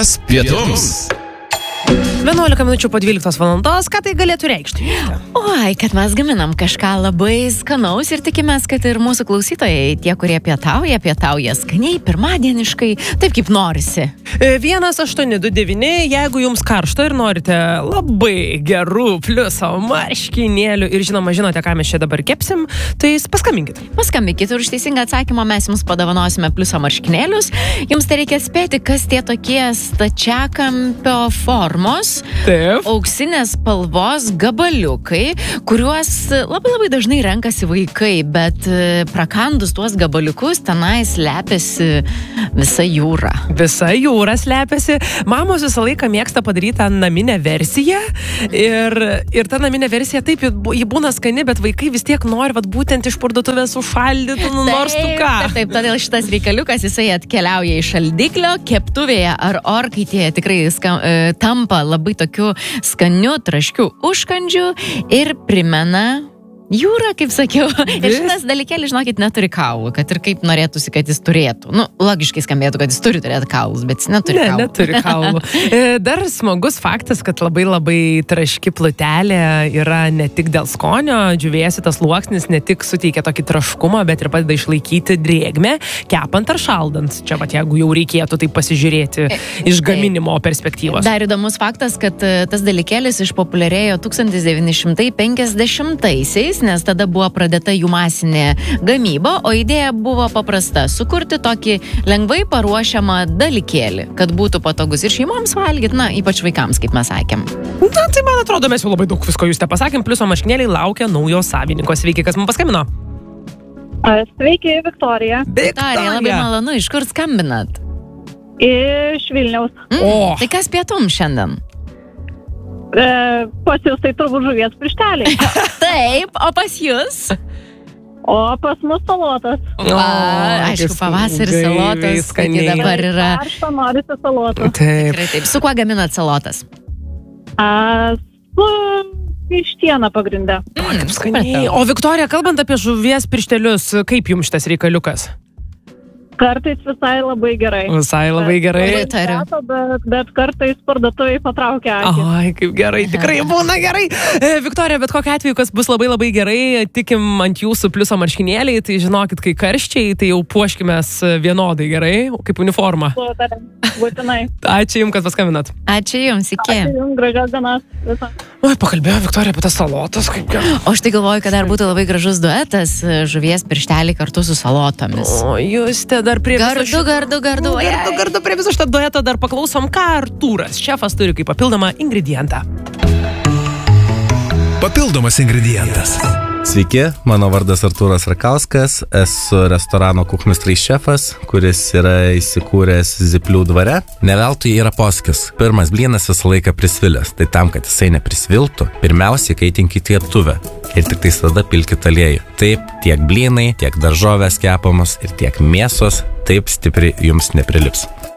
Kas pietums? 11 minučių po 12 valandos, ką tai galėtų reikšti? Oi, kad mes gaminam kažką labai skanaus ir tikimės, kad ir mūsų klausytojai, tie, kurie pietauja skaniai, pirmadieniškai, taip kaip norisi. 1829, jeigu jums karšta ir norite labai gerų pliuso marškinėlių ir žinoma, žinote, ką mes čia dabar kepsim, tai paskambinkit. Paskambinkit ir už teisingą atsakymą mes jums padovanosime pliuso marškinėlius. Jums tai reikia spėti, kas tie tokie stačiakampio formos, Taip. auksinės spalvos gabaliukai, kuriuos labai dažnai renkasi vaikai, bet prakandus tuos gabaliukus tenai slepiasi visa jūra. Visa jūra slepiasi. Mamos visą laiką mėgsta padaryti tą naminę versiją ir ta naminė versija taip, ji būna skani, bet vaikai vis tiek nori būtent iš parduotuvės užšaldytų, nors tu ką. Taip, todėl šitas reikaliukas, jisai atkeliauja iš šaldiklio, keptuvėje ar orkaitėje tikrai tampa labai tokiu skaniu, traškiu užkandžiu ir primena jūrą, kaip sakiau. Ir šitas dalykėlis, žinokit, neturi kaulų, kad ir kaip norėtųsi, kad jis turėtų. Logiškai skambėtų, kad jis turi turėti kaulus, bet jis neturi kaulų. Neturi kaulų. Dar smagus faktas, kad labai traški plutelė yra ne tik dėl skonio, džiūvėsi tas sluoksnis ne tik suteikia tokį traškumą, bet ir padeda išlaikyti drėgmę, kepant ar šaldant. Čia jeigu jau reikėtų tai pasižiūrėti iš gaminimo perspektyvos. Dar įdomus faktas, kad tas dalykėlis išpopuliarėjo 1950-aisiais, nes tada buvo pradėta jų masinė gamyba, o idėja buvo paprasta – sukurti tokį lengvai paruošiamą dalykėlį, kad būtų patogus ir šeimoms valgyti, ypač vaikams, kaip mes sakėm. Tai man atrodo, mes jau labai daug visko jūs te pasakėm, pliuso marškinėliai laukia naujo savininko. Sveiki, kas mums paskambino? Sveiki, Viktorija. Viktorija, labai malonu, iš kur skambinat? Iš Vilniaus. Tai kas pietum šiandien? Pas jūs tai turbūt žuvies piršteliai. Taip, o pas jūs? O pas mus salotas. Aišku, pavasaris salotas, taigi dabar yra. Karštą norisi salotas. Tikrai taip. Su kuo gaminat salotas? Su vištiena pagrinde. O Viktorija, kalbant apie žuvies pirštelius, kaip jums šitas reikaliukas? Kartais visai labai gerai. Visai labai gerai. Bet kartais parduotuviai patraukia akį. Oi, kaip gerai, tikrai būna gerai. Viktorija, bet kokiu atveju, kas bus labai gerai, tikim ant jūsų pliuso marškinėliai, tai žinokit, kai karščiai, tai jau puoškimės vienodai gerai, kaip uniforma. Būtinai. Ačiū jums, kad paskambinat. Ačiū jums, iki. Ačiū jums, gražios dienos. Oi, pakalbėjo Viktorija apie tas salotas. O aš tai galvoju, kad dar būtų labai gražus duetas žuvies piršteliai kartu su salotomis. O jūs dar prie Gardu prie viso šitą dueto dar paklausom, ką Artūras, šefas, turi kaip papildomą ingredientą. Papildomas ingredientas. Sveiki, mano vardas Artūras Rakauskas, esu restorano kuchmistrai šefas, kuris yra įsikūręs Zyplių dvare. Ne veltui yra posakis, pirmas blynas visą laiką prisvilęs, tai tam, kad jisai neprisviltų, pirmiausiai kaitinkite keptuvę ir tik tais tada pilkite aliejų. Taip, tiek blynai, tiek daržovės kepamos ir tiek mėsos taip stipriai jums neprilips.